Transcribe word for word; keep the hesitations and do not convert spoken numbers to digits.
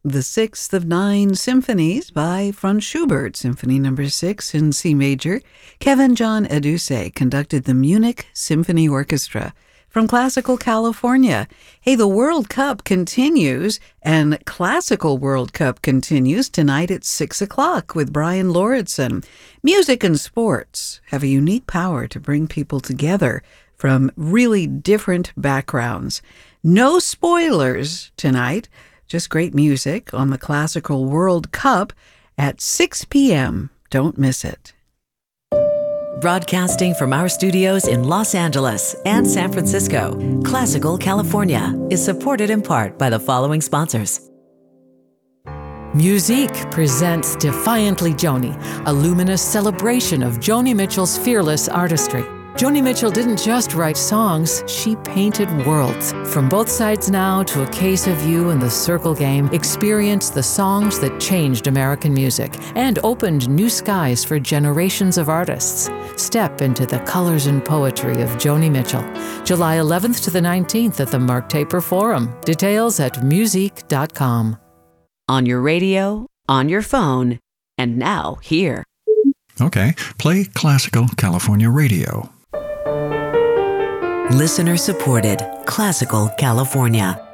the sixth of nine symphonies by Franz Schubert, Symphony Number Six in C major. Kevin John Eduse conducted the Munich Symphony Orchestra. From Classical California, hey, the World Cup continues, and Classical World Cup continues tonight at six o'clock with Brian Lauritsen. Music and sports have a unique power to bring people together from really different backgrounds. No spoilers tonight, just great music on the Classical World Cup at six p.m. Don't miss it. Broadcasting from our studios in Los Angeles and San Francisco, Classical California is supported in part by the following sponsors. Musique presents Defiantly Joni, a luminous celebration of Joni Mitchell's fearless artistry. Joni Mitchell didn't just write songs, she painted worlds. From Both Sides Now to A Case of You and The Circle Game, experience the songs that changed American music and opened new skies for generations of artists. Step into the colors and poetry of Joni Mitchell. July eleventh to the nineteenth at the Mark Taper Forum. Details at musique dot com. On your radio, on your phone, and now here. Okay, play Classical California Radio. Listener supported, Classical California.